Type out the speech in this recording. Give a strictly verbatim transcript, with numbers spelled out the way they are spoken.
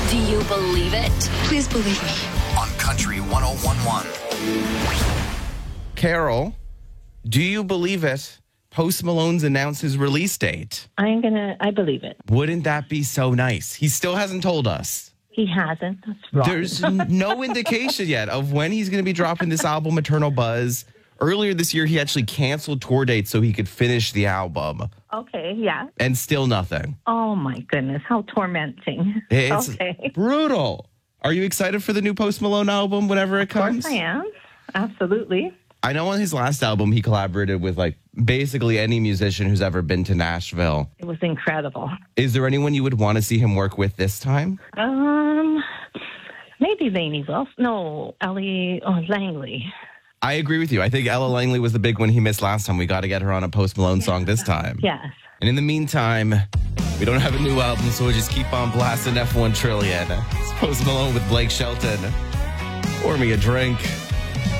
Do you believe it? Please believe me. On Country one oh one point one. Carol, do you believe it? Post Malone's announced his release date. I'm gonna, I believe it. Wouldn't that be so nice? He still hasn't told us. He hasn't. That's wrong. There's no indication yet of when he's going to be dropping this album, Eternal Buzz. Earlier this year, he actually canceled tour dates so he could finish the album. Okay, yeah. And still nothing. Oh, my goodness. How tormenting. It's okay. brutal. Are you excited for the new Post Malone album whenever it comes? Of course I am. Absolutely. I know on his last album, he collaborated with like basically any musician who's ever been to Nashville. It was incredible. Is there anyone you would want to see him work with this time? Um, maybe Lainey Wilson. No, Ellie oh, Langley. I agree with you. I think Ella Langley was the big one he missed last time. We got to get her on a Post Malone Yeah. song this time. Yes. And in the meantime, we don't have a new album, so we'll just keep on blasting F one Trillion. It's Post Malone with Blake Shelton. Pour me a drink.